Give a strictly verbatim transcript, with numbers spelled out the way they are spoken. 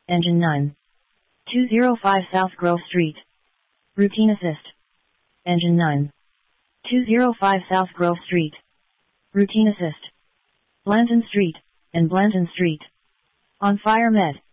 Engine nine. two oh five South Grove Street. Routine assist. Engine nine. two oh five South Grove Street. Routine assist. Blanton Street, and Blanton Street. On fire med.